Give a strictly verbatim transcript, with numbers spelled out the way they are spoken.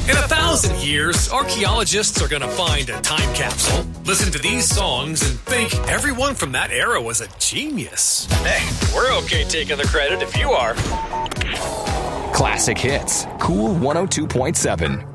In a thousand years, archaeologists are going to find a time capsule, listen to these songs, and think everyone from that era was a genius. Hey, we're okay taking the credit if you are. Classic Hits, Cool one oh two point seven.